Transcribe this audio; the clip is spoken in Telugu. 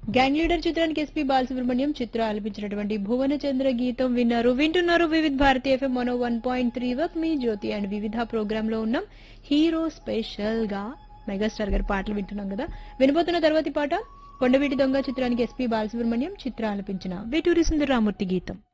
గ్యాంగ్ లీడర్ చిత్రానికి ఎస్పీ బాలసుబ్రహ్మణ్యం చిత్ర ఆలపించినటువంటి భువనచంద్ర గీతం వింటున్నారు వివిధ Bharati FM 101.3 work me Jyothi and వివిధ ప్రోగ్రామ్ లో ఉన్నాం. హీరో స్పెషల్ గా మెగాస్టార్ గారి పాటలు వింటున్నాం కదా. వినబోతున్న తర్వాతి పాట కొండవీటి దొంగ చిత్రానికి ఎస్పీ బాలసుబ్రహ్మణ్యం చిత్ర ఆలపించిన వేటూరి సుందరరామూర్తి గీతం.